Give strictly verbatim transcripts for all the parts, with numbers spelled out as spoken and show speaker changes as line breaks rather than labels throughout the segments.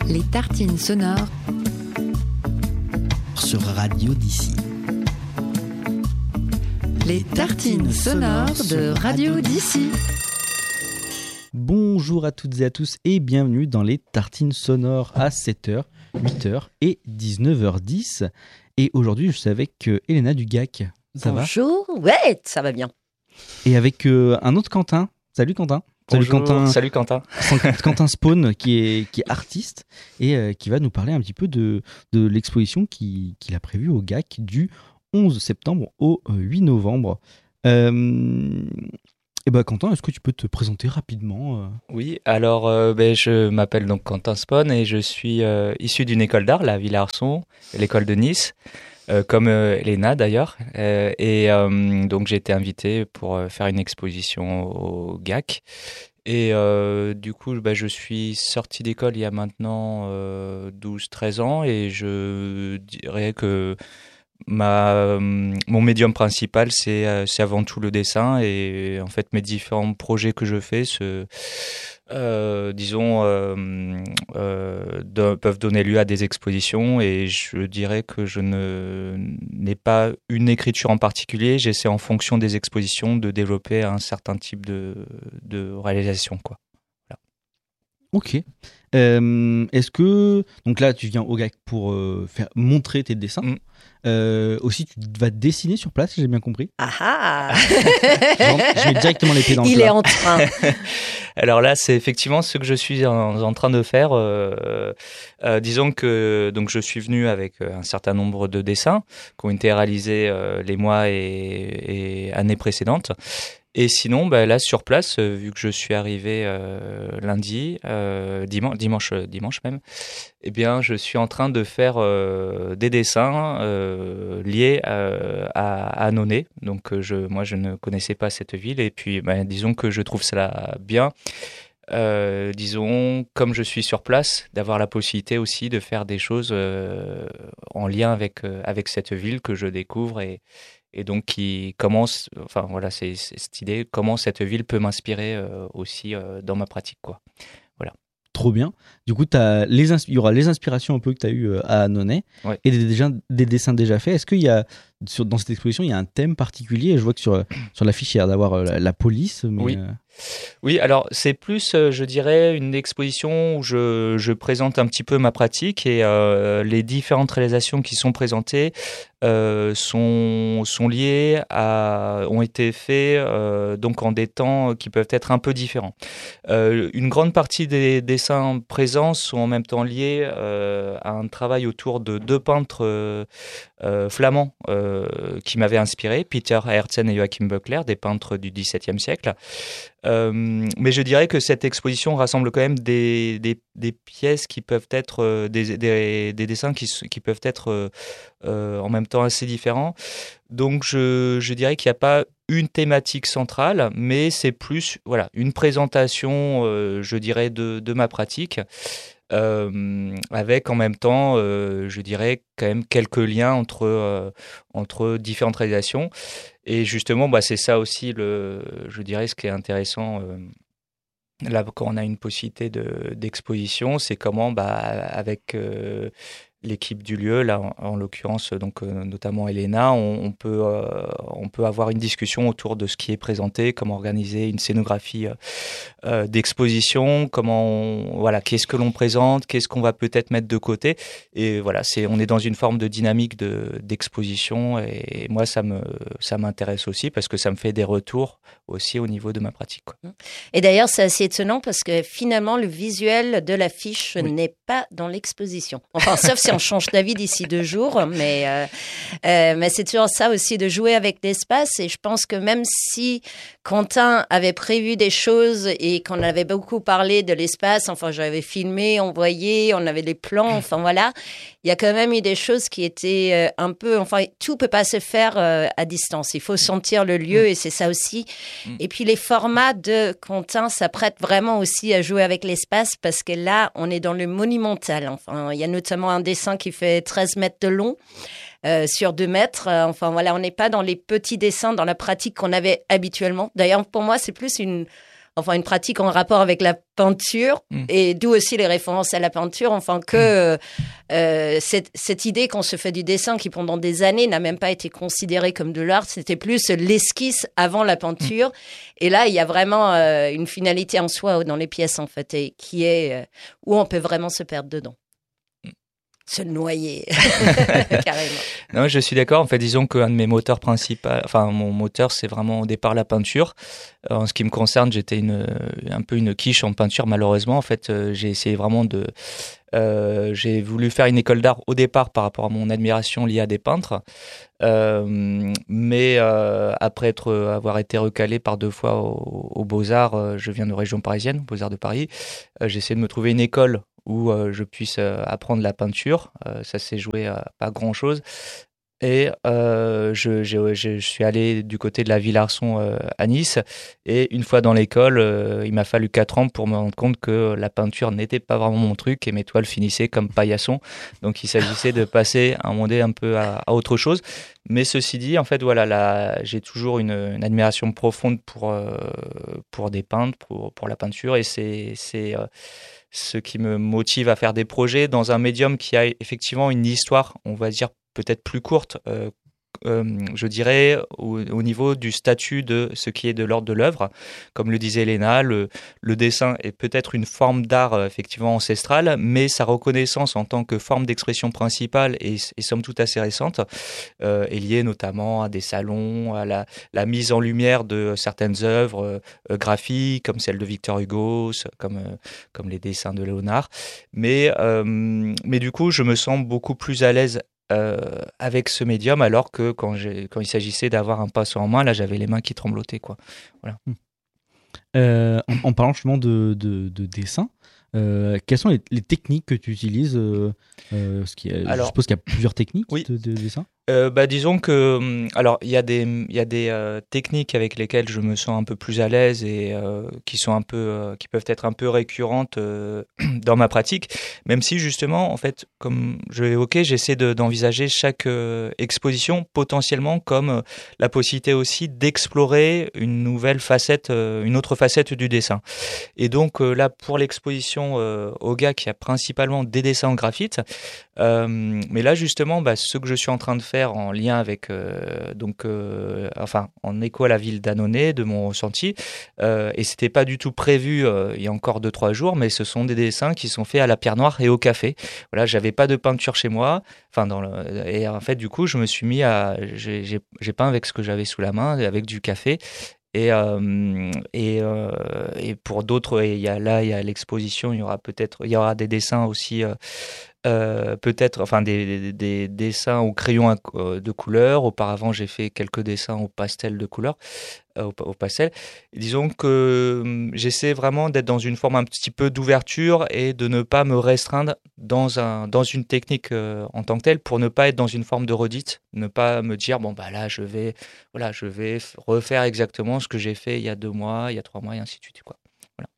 Les tartines sonores
sur Radio d'ici.
Les tartines sonores de Radio d'ici.
Bonjour à toutes et à tous et bienvenue dans les tartines sonores à sept heures, huit heures et dix-neuf heures dix. Et aujourd'hui, je suis avec euh, Elena du G A C. Ça
Bonjour, va ouais, ça va bien.
Et avec euh, un autre Quentin. Salut Quentin.
Salut
Bonjour.
Quentin. Salut Quentin.
Quentin Spawn qui est, qui est artiste et euh, qui va nous parler un petit peu de, de l'exposition qui, qu'il a prévue au G A C du onze septembre au huit novembre. Euh, et ben Quentin, est-ce que tu peux te présenter rapidement euh...
Oui, alors euh, ben, je m'appelle donc Quentin Spawn et je suis euh, issu d'une école d'art, la Villa Arson, l'école de Nice. Euh, comme euh, Elena d'ailleurs, euh, et euh, donc j'ai été invité pour euh, faire une exposition au G A C. Et euh, du coup, bah, je suis sorti d'école il y a maintenant euh, douze treize ans et je dirais que ma, mon médium principal, c'est, c'est avant tout le dessin. Et en fait, mes différents projets que je fais se... Euh, disons, euh, euh, de, peuvent donner lieu à des expositions et je dirais que je ne, n'ai pas une écriture en particulier. J'essaie en fonction des expositions de développer un certain type de, de réalisation, quoi. Voilà.
Ok. Euh, est-ce que... Donc là, tu viens au G A C pour euh, faire montrer tes dessins. Mm. Euh, aussi, tu vas dessiner sur place, si j'ai bien compris.
Ah ah.
Je mets directement les pieds dans le
Il
plat.
est en train.
Alors là, c'est effectivement ce que je suis en, en train de faire. Euh, euh, disons que donc je suis venu avec un certain nombre de dessins qui ont été réalisés euh, les mois et, et années précédentes. Et sinon, bah, là, sur place, euh, vu que je suis arrivé euh, lundi, euh, dimanche, dimanche, dimanche même, eh bien, je suis en train de faire euh, des dessins euh, liés euh, à, à Annonay. Donc, je, moi, je ne connaissais pas cette ville. Et puis, bah, disons que je trouve cela bien. Euh, disons, comme je suis sur place, d'avoir la possibilité aussi de faire des choses euh, en lien avec, euh, avec cette ville que je découvre et Et donc, qui commence, enfin voilà, c'est, c'est cette idée, comment cette ville peut m'inspirer euh, aussi euh, dans ma pratique, quoi. Voilà.
Trop bien. Du coup, t'as les ins- il y aura les inspirations un peu que tu as eues euh, à Annonay
Ouais.
et des, déjà, des dessins déjà faits. Est-ce qu'il y a, sur, dans cette exposition, il y a un thème particulier? Je vois que sur, sur l'affiche, il y a l'air d'avoir euh, la, la police. Mais
oui.
Euh...
Oui, alors c'est plus, euh, je dirais, une exposition où je, je présente un petit peu ma pratique et euh, les différentes réalisations qui sont présentées euh, sont, sont liées à, ont été faites euh, donc en des temps qui peuvent être un peu différents. Euh, une grande partie des dessins présents sont en même temps liés euh, à un travail autour de deux peintres euh, euh, flamands euh, qui m'avaient inspiré, Peter Aertsen et Joachim Böckler, des peintres du dix-septième siècle. Euh, mais je dirais que cette exposition rassemble quand même des, des, des pièces qui peuvent être euh, des, des, des dessins qui, qui peuvent être euh, euh, en même temps assez différents. Donc je, je dirais qu'il n'y a pas une thématique centrale, mais c'est plus voilà, une présentation, euh, je dirais, de, de ma pratique. Euh, avec en même temps, euh, je dirais, quand même quelques liens entre, euh, entre différentes réalisations. Et justement, bah, c'est ça aussi, le, je dirais, ce qui est intéressant euh, là, quand on a une possibilité de, d'exposition, c'est comment, bah, avec euh, l'équipe du lieu, là, en, en l'occurrence, donc, euh, notamment Elena, on, on, peut, euh, on peut avoir une discussion autour de ce qui est présenté, comment organiser une scénographie euh, euh, d'exposition, comment on, voilà, qu'est-ce que l'on présente, qu'est-ce qu'on va peut-être mettre de côté. Et voilà, c'est, on est dans une forme de dynamique de, d'exposition et moi, ça, me, ça m'intéresse aussi parce que ça me fait des retours aussi au niveau de ma pratique, quoi.
Et d'ailleurs, c'est assez étonnant parce que finalement, le visuel de l'affiche oui. n'est pas dans l'exposition. Enfin, sauf si on change d'avis d'ici deux jours, mais, euh, euh, mais c'est toujours ça aussi de jouer avec l'espace. Et je pense que même si Quentin avait prévu des choses et qu'on avait beaucoup parlé de l'espace, enfin, j'avais filmé, envoyé, on avait les plans, enfin voilà, il y a quand même eu des choses qui étaient euh, un peu, enfin, tout peut pas se faire euh, à distance. Il faut sentir le lieu et c'est ça aussi. Et puis les formats de Quentin s'apprêtent vraiment aussi à jouer avec l'espace parce que là, on est dans le monumental. Enfin, il y a notamment un dessin qui fait treize mètres de long euh, sur deux mètres. Euh, enfin, voilà, on n'est pas dans les petits dessins, dans la pratique qu'on avait habituellement. D'ailleurs, pour moi, c'est plus une... enfin une pratique en rapport avec la peinture, mmh. et d'où aussi les références à la peinture, enfin que mmh. euh, cette, cette idée qu'on se fait du dessin qui pendant des années n'a même pas été considérée comme de l'art, c'était plus l'esquisse avant la peinture, mmh. et là il y a vraiment euh, une finalité en soi dans les pièces en fait, et qui est euh, où on peut vraiment se perdre dedans. Se noyer, carrément.
Non, je suis d'accord. En fait, disons qu'un de mes moteurs principaux, enfin, mon moteur, c'est vraiment au départ la peinture. En ce qui me concerne, j'étais une, un peu une quiche en peinture, malheureusement. En fait, euh, j'ai essayé vraiment de, euh, j'ai voulu faire une école d'art au départ par rapport à mon admiration liée à des peintres. Euh, mais euh, après être, avoir été recalé par deux fois aux au Beaux-Arts, euh, je viens de région parisienne, Beaux-Arts de Paris, euh, j'ai essayé de me trouver une école où euh, je puisse euh, apprendre la peinture. Euh, ça s'est joué à pas grand-chose. Et euh, je, je, je suis allé du côté de la Ville-Arson euh, à Nice. Et une fois dans l'école, euh, il m'a fallu quatre ans pour me rendre compte que la peinture n'était pas vraiment mon truc et mes toiles finissaient comme paillasson. Donc il s'agissait de passer un monde un peu à, à autre chose. Mais ceci dit, en fait, voilà, là, j'ai toujours une, une admiration profonde pour, euh, pour des peintres, pour, pour la peinture. Et c'est... c'est euh, ce qui me motive à faire des projets dans un médium qui a effectivement une histoire, on va dire, peut-être plus courte, euh, euh, je dirais, au, au niveau du statut de ce qui est de l'ordre de l'œuvre. Comme le disait Elena, le, le dessin est peut-être une forme d'art euh, effectivement ancestrale, mais sa reconnaissance en tant que forme d'expression principale est, est somme toute assez récente, euh, est liée notamment à des salons, à la, la mise en lumière de certaines œuvres euh, graphiques, comme celle de Victor Hugo, comme, euh, comme les dessins de Léonard. Mais, euh, mais du coup, je me sens beaucoup plus à l'aise Euh, avec ce médium, alors que quand, j'ai, quand il s'agissait d'avoir un pinceau en main, là j'avais les mains qui tremblotaient, quoi. Voilà.
Euh, en, en parlant justement de, de, de dessin, euh, quelles sont les, les techniques que tu utilises euh, euh, ce qui est, alors, je suppose qu'il y a plusieurs techniques oui. de, de dessin.
Euh, bah, disons que, alors il y a des, il y a des euh, techniques avec lesquelles je me sens un peu plus à l'aise et euh, qui sont un peu, euh, qui peuvent être un peu récurrentes euh, dans ma pratique, même si justement, en fait, comme je l'ai évoqué, j'essaie de, d'envisager chaque euh, exposition potentiellement comme euh, la possibilité aussi d'explorer une nouvelle facette, euh, une autre facette du dessin. Et donc euh, là, pour l'exposition euh, au G A C, il y a principalement des dessins en graphite, euh, mais là justement, bah, ce que je suis en train de faire en lien avec, euh, donc, euh, enfin, en écho à la ville d'Annonay, de mon ressenti, euh, et c'était pas du tout prévu euh, il y a encore deux trois jours, mais ce sont des dessins qui sont faits à la pierre noire et au café. Voilà, j'avais pas de peinture chez moi, enfin dans le, et en fait du coup je me suis mis à, j'ai, j'ai, j'ai peint avec ce que j'avais sous la main, avec du café. Et, euh, et, euh, et pour d'autres, il y a, là, il y a l'exposition, il y aura peut-être, il y aura des dessins aussi, euh, euh, peut-être, enfin des, des, des dessins au crayon de couleur. Auparavant, j'ai fait quelques dessins au pastel de couleur, euh, au, au pastel. Et disons que euh, j'essaie vraiment d'être dans une forme un petit peu d'ouverture et de ne pas me restreindre dans un, dans une technique euh, en tant que telle, pour ne pas être dans une forme de redite, ne pas me dire bon bah là je vais, voilà, je vais refaire exactement ce que j'ai fait il y a deux mois, il y a trois mois et ainsi de suite, quoi. Voilà.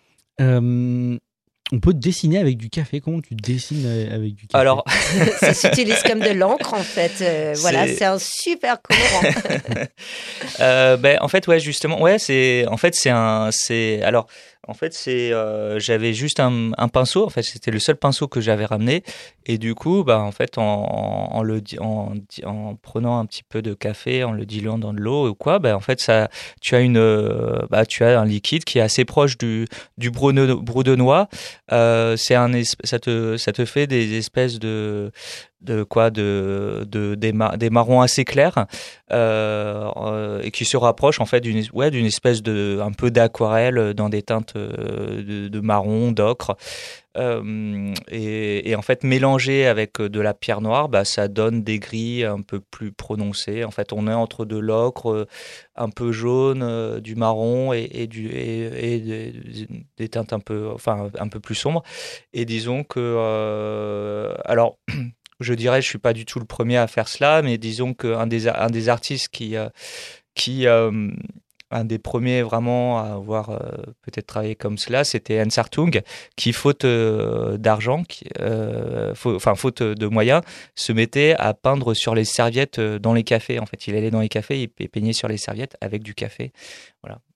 Euh... On peut dessiner avec du café. Comment tu dessines avec du café?
Alors,
ça s'utilise comme de l'encre en fait. Euh, c'est... Voilà, c'est un super colorant.
euh, ben en fait ouais justement ouais c'est en fait c'est un c'est alors en fait c'est euh, j'avais juste un, un pinceau. En fait c'était le seul pinceau que j'avais ramené et du coup bah en fait en, en, en le en, en prenant un petit peu de café, en le diluant dans de l'eau ou quoi, bah en fait ça tu as une bah tu as un liquide qui est assez proche du du brou de, brou de noix. Euh, c'est un ça te ça te fait des espèces de de quoi de de des, mar- des marrons assez clairs euh, euh, et qui se rapprochent en fait d'une ouais d'une espèce de un peu d'aquarelle dans des teintes de, de marron, d'ocre. Euh, et, et en fait mélangé avec de la pierre noire, bah ça donne des gris un peu plus prononcés. En fait on est entre de l'ocre un peu jaune, euh, du marron et, et du et, et des, des teintes un peu enfin un peu plus sombres. Et disons que euh, alors je dirais, je suis pas du tout le premier à faire cela, mais disons qu'un des un des artistes qui euh, qui euh, un des premiers vraiment à avoir euh, peut-être travaillé comme cela, c'était Hans Hartung, qui faute euh, d'argent, qui, euh, faut, enfin faute de moyens, se mettait à peindre sur les serviettes dans les cafés. En fait, il allait dans les cafés et peignait sur les serviettes avec du café. Voilà.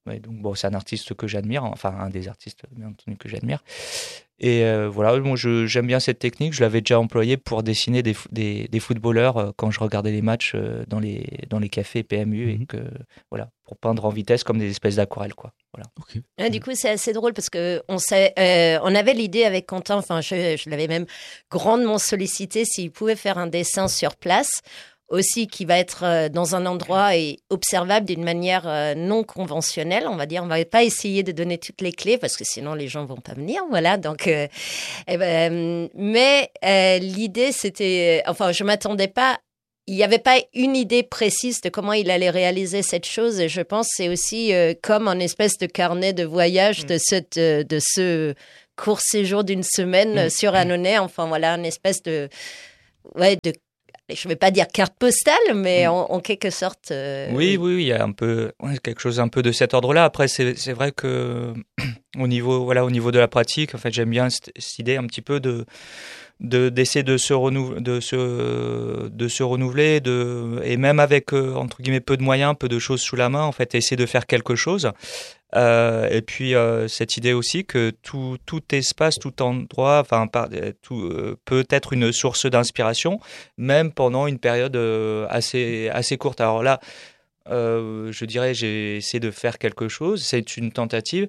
Ouais, donc bon, c'est un artiste que j'admire, enfin un des artistes bien entendu que j'admire. Et euh, voilà, moi je, j'aime bien cette technique. Je l'avais déjà employée pour dessiner des, des, des footballeurs euh, quand je regardais les matchs euh, dans les dans les cafés P M U, mm-hmm. et que voilà, pour peindre en vitesse comme des espèces d'aquarelles, quoi. Voilà.
Okay. Ah, du coup, c'est assez drôle parce que on sait, euh, on avait l'idée avec Quentin. Enfin, je, je l'avais même grandement sollicité s'il pouvait faire un dessin sur place. Aussi qui va être dans un endroit et observable d'une manière non conventionnelle, on va dire. On va pas essayer de donner toutes les clés parce que sinon les gens vont pas venir, voilà. Donc, euh, eh ben, mais euh, l'idée c'était, enfin, je m'attendais pas. Il n'y avait pas une idée précise de comment il allait réaliser cette chose. Et je pense que c'est aussi euh, comme un espèce de carnet de voyage mmh. de cette, euh, de ce court séjour d'une semaine mmh. sur Annonay. Enfin voilà, une espèce de, ouais, de je ne vais pas dire carte postale, mais en, en quelque sorte. Euh,
oui, oui, oui, il y a un peu ouais, quelque chose un peu de cet ordre-là. Après, c'est, c'est vrai que au niveau, voilà, au niveau de la pratique, en fait, j'aime bien cette, cette idée un petit peu de, de d'essayer de se renouveler, de se, de se renouveler, de et même avec euh, entre guillemets peu de moyens, peu de choses sous la main, en fait, essayer de faire quelque chose. Euh, et puis euh, cette idée aussi que tout, tout espace, tout endroit, enfin par, tout euh, peut être une source d'inspiration, même pendant une période euh, assez assez courte. Alors là, euh, je dirais, j'ai essayé de faire quelque chose. C'est une tentative,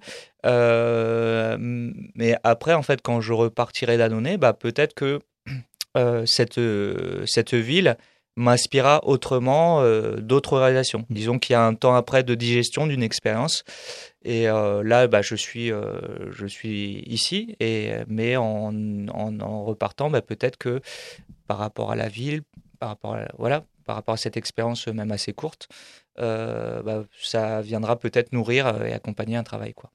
euh, mais après, en fait, quand je repartirai d'Annonay, bah peut-être que euh, cette cette ville m'inspira autrement euh, d'autres réalisations. Disons qu'il y a un temps après de digestion d'une expérience. Et euh, là, bah, je suis, euh, je suis ici, et, mais en, en, en repartant, bah, peut-être que par rapport à la ville, par rapport à, voilà, par rapport à cette expérience même assez courte, euh, bah, ça viendra peut-être nourrir et accompagner un travail, quoi.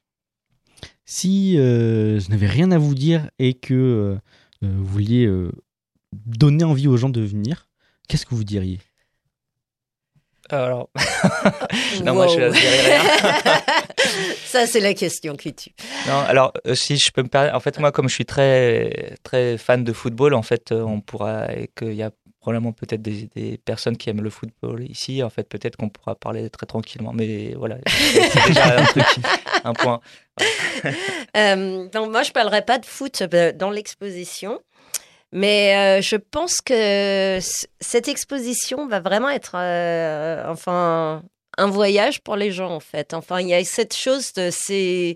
Si euh, je n'avais rien à vous dire et que euh, vous vouliez euh, donner envie aux gens de venir, qu'est-ce que vous diriez ?
Alors, non, wow. Moi, je ne dirais rien.
Ça, c'est la question qui tue.
Non, alors, euh, si je peux me permettre, en fait, moi, comme je suis très, très fan de football, en fait, euh, on pourra, et qu'il y a probablement peut-être des, des personnes qui aiment le football ici, en fait, peut-être qu'on pourra parler très tranquillement. Mais voilà, c'est déjà un truc, un point. Voilà.
Euh, donc, moi, je ne parlerai pas de foot dans l'exposition. Mais euh, je pense que c- cette exposition va vraiment être euh, enfin, un voyage pour les gens, en fait. Enfin, il y a cette chose de... C'est...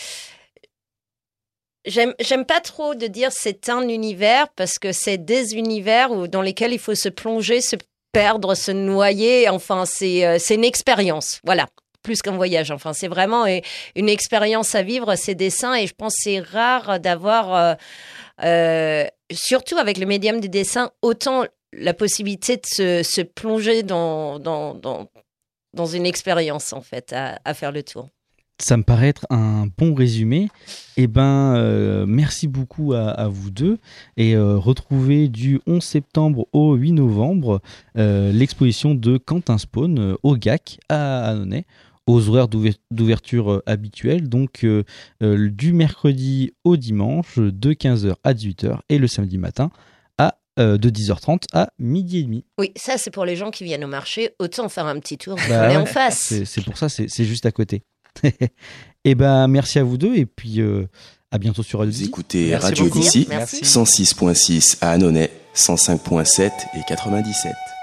J'aime, j'aime pas trop de dire c'est un univers parce que c'est des univers où, dans lesquels il faut se plonger, se perdre, se noyer. Enfin, c'est, euh, c'est une expérience. Voilà. Plus qu'un voyage. Enfin, c'est vraiment une expérience à vivre, ces dessins. Et je pense que c'est rare d'avoir... Euh, euh, surtout avec le médium du dessin, autant la possibilité de se, se plonger dans, dans, dans, dans une expérience, en fait, à, à faire le tour.
Ça me paraît être un bon résumé. Eh ben, euh, merci beaucoup à, à vous deux. Et euh, retrouvez du onze septembre au huit novembre euh, l'exposition de Quentin Spawn euh, au G A C à Annonay, aux horaires d'ouverture euh, habituels, donc euh, euh, du mercredi au dimanche de quinze heures à dix-huit heures et le samedi matin à, euh, de dix heures trente à midi et demi.
Oui, ça c'est pour les gens qui viennent au marché, autant faire un petit tour,
bah,
on est
ouais,
en face.
C'est, c'est pour ça, c'est, c'est juste à côté. Et ben merci à vous deux et puis euh, à bientôt sur Radio D I.
Vous écoutez
merci
Radio
beaucoup.
D I C,
Merci.
cent six virgule six à Annonay, cent cinq virgule sept et quatre-vingt-dix-sept.